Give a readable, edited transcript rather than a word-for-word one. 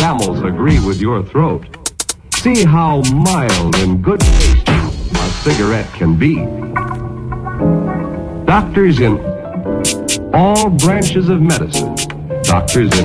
camels agree with your throat. See how mild and good tasting a cigarette can be. Doctors in all branches of medicine, doctors in